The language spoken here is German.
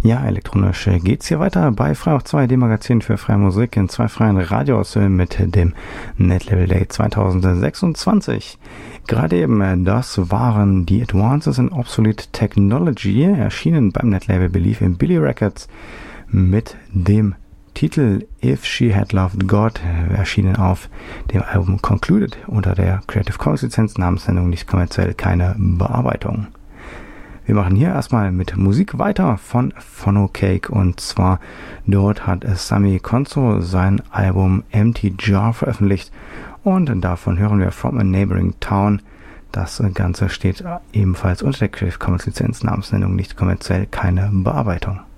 Ja, elektronisch geht's hier weiter bei Frei auf 2, dem Magazin für freie Musik in 2 freien Radios mit dem Netlabel Day 2026. Gerade eben, das waren die Advances in Obsolete Technology, erschienen beim Netlabel Believe in Billy Records mit dem Titel If She Had Loved God, erschienen auf dem Album Concluded unter der Creative Commons Lizenz, Namenssendung nicht kommerziell, keine Bearbeitung. Wir machen hier erstmal mit Musik weiter von Phonocake, und zwar dort hat Sami Konso sein Album Empty Jar veröffentlicht und davon hören wir From a Neighboring Town. Das Ganze steht ebenfalls unter der Creative Commons Lizenz, Namenssendung nicht kommerziell, keine Bearbeitung.